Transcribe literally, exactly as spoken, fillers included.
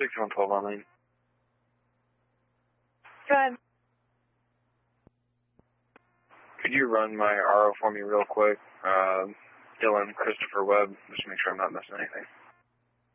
six one twelve on lane. Go ahead. Could you run my R O for me real quick? Uh, Dylan Christopher Webb, just to make sure I'm not missing anything.